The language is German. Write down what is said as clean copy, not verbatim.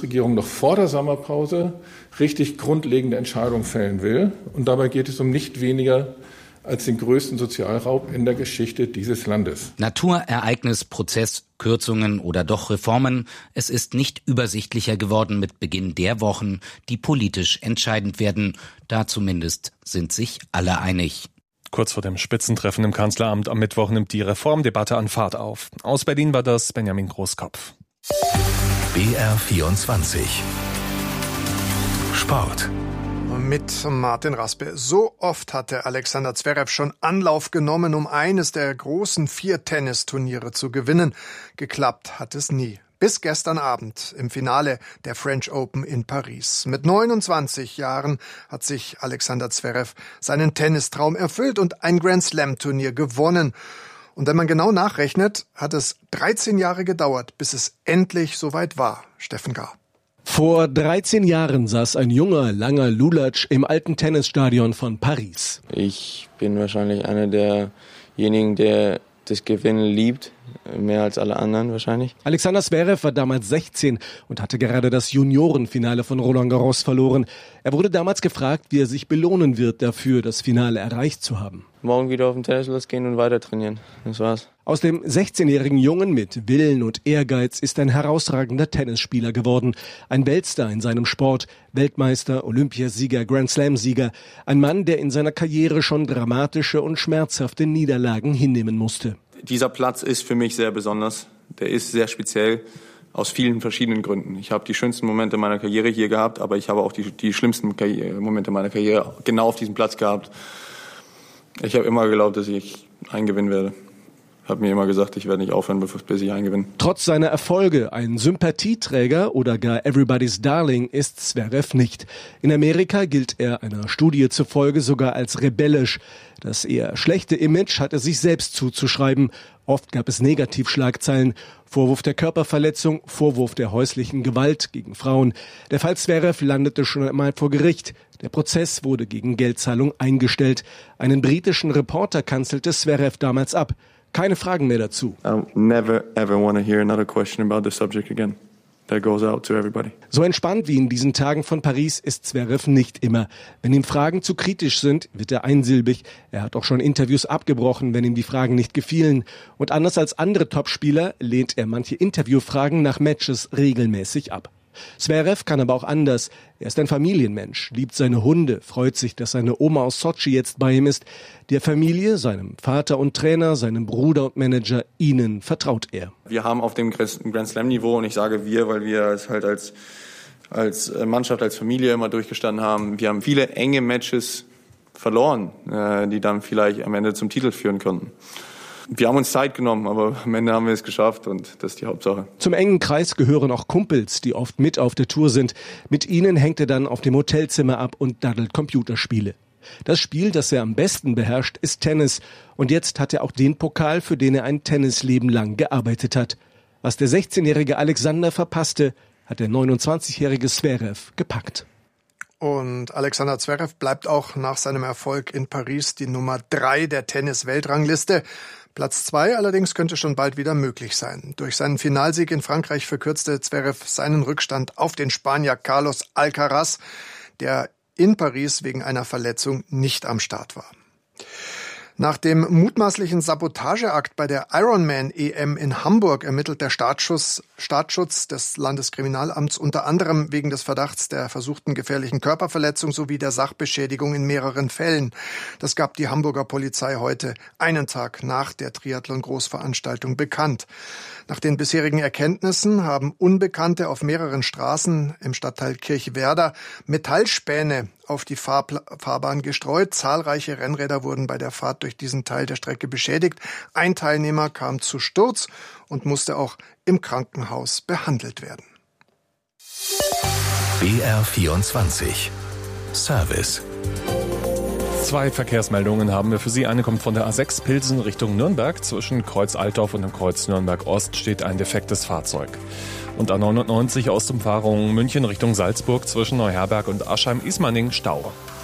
Bundesregierung noch vor der Sommerpause richtig grundlegende Entscheidungen fällen will. Und dabei geht es um nicht weniger als den größten Sozialraub in der Geschichte dieses Landes. Naturereignis, Prozess, Kürzungen oder doch Reformen. Es ist nicht übersichtlicher geworden mit Beginn der Wochen, die politisch entscheidend werden. Da zumindest sind sich alle einig. Kurz vor dem Spitzentreffen im Kanzleramt am Mittwoch nimmt die Reformdebatte an Fahrt auf. Aus Berlin war das Benjamin Großkopf. BR24 Sport. Mit Martin Raspe. So oft hatte Alexander Zverev schon Anlauf genommen, um eines der großen 4 Tennisturniere zu gewinnen. Geklappt hat es nie. Bis gestern Abend im Finale der French Open in Paris. Mit 29 Jahren hat sich Alexander Zverev seinen Tennistraum erfüllt und ein Grand-Slam-Turnier gewonnen. Und wenn man genau nachrechnet, hat es 13 Jahre gedauert, bis es endlich soweit war. Steffen Gahr. Vor 13 Jahren saß ein junger, langer Lulatsch im alten Tennisstadion von Paris. Ich bin wahrscheinlich einer derjenigen, der das Gewinnen liebt, mehr als alle anderen wahrscheinlich. Alexander Zverev war damals 16 und hatte gerade das Juniorenfinale von Roland Garros verloren. Er wurde damals gefragt, wie er sich belohnen wird dafür, das Finale erreicht zu haben. Morgen wieder auf den Tennisplatz gehen und weiter trainieren. Das war's. Aus dem 16-jährigen Jungen mit Willen und Ehrgeiz ist ein herausragender Tennisspieler geworden. Ein Weltstar in seinem Sport, Weltmeister, Olympiasieger, Grand-Slam-Sieger. Ein Mann, der in seiner Karriere schon dramatische und schmerzhafte Niederlagen hinnehmen musste. Dieser Platz ist für mich sehr besonders. Der ist sehr speziell aus vielen verschiedenen Gründen. Ich habe die schönsten Momente meiner Karriere hier gehabt, aber ich habe auch die schlimmsten Momente meiner Karriere genau auf diesem Platz gehabt. Ich habe immer geglaubt, dass ich einen gewinnen werde. Ich habe mir immer gesagt, ich werde nicht aufhören, bis ich einen gewinne. Trotz seiner Erfolge, ein Sympathieträger oder gar Everybody's Darling ist Zverev nicht. In Amerika gilt er einer Studie zufolge sogar als rebellisch. Das eher schlechte Image hat er sich selbst zuzuschreiben. Oft gab es Negativschlagzeilen. Vorwurf der Körperverletzung, Vorwurf der häuslichen Gewalt gegen Frauen. Der Fall Zverev landete schon einmal vor Gericht. Der Prozess wurde gegen Geldzahlung eingestellt. Einen britischen Reporter kanzelte Zverev damals ab. Keine Fragen mehr dazu. I'll never ever want to hear another question about the subject again. That goes out to everybody. So entspannt wie in diesen Tagen von Paris ist Zverev nicht immer. Wenn ihm Fragen zu kritisch sind, wird er einsilbig. Er hat auch schon Interviews abgebrochen, wenn ihm die Fragen nicht gefielen. Und anders als andere Topspieler lehnt er manche Interviewfragen nach Matches regelmäßig ab. Zverev kann aber auch anders. Er ist ein Familienmensch, liebt seine Hunde, freut sich, dass seine Oma aus Sotschi jetzt bei ihm ist. Der Familie, seinem Vater und Trainer, seinem Bruder und Manager, ihnen vertraut er. Wir haben auf dem Grand Slam Niveau, und ich sage wir, weil wir es halt als Mannschaft, als Familie immer durchgestanden haben, wir haben viele enge Matches verloren, die dann vielleicht am Ende zum Titel führen konnten. Wir haben uns Zeit genommen, aber am Ende haben wir es geschafft und das ist die Hauptsache. Zum engen Kreis gehören auch Kumpels, die oft mit auf der Tour sind. Mit ihnen hängt er dann auf dem Hotelzimmer ab und daddelt Computerspiele. Das Spiel, das er am besten beherrscht, ist Tennis. Und jetzt hat er auch den Pokal, für den er ein Tennisleben lang gearbeitet hat. Was der 16-jährige Alexander verpasste, hat der 29-jährige Zverev gepackt. Und Alexander Zverev bleibt auch nach seinem Erfolg in Paris die Nummer 3 der Tennis-Weltrangliste. Platz 2 allerdings könnte schon bald wieder möglich sein. Durch seinen Finalsieg in Frankreich verkürzte Zverev seinen Rückstand auf den Spanier Carlos Alcaraz, der in Paris wegen einer Verletzung nicht am Start war. Nach dem mutmaßlichen Sabotageakt bei der Ironman-EM in Hamburg ermittelt der Staatsschutz des Landeskriminalamts unter anderem wegen des Verdachts der versuchten gefährlichen Körperverletzung sowie der Sachbeschädigung in mehreren Fällen. Das gab die Hamburger Polizei heute, einen Tag nach der Triathlon-Großveranstaltung, bekannt. Nach den bisherigen Erkenntnissen haben Unbekannte auf mehreren Straßen im Stadtteil Kirchwerder Metallspäne auf die Fahrbahn gestreut. Zahlreiche Rennräder wurden bei der Fahrt durch diesen Teil der Strecke beschädigt. Ein Teilnehmer kam zu Sturz und musste auch im Krankenhaus behandelt werden. BR24 Service. 2 Verkehrsmeldungen haben wir für Sie. Eine kommt von der A6 Pilsen Richtung Nürnberg. Zwischen Kreuz Altdorf und dem Kreuz Nürnberg Ost steht ein defektes Fahrzeug. Und A99 Ostumfahrung München Richtung Salzburg zwischen Neuherberg und Aschheim-Ismaning Stau.